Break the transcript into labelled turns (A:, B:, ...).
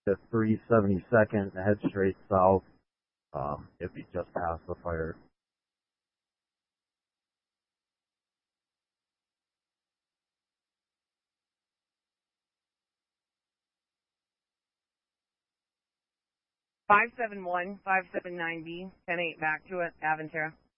A: to 372nd, head straight south. It'd be just past the fire.
B: $571-579B, 10-8 back to it, Aventera.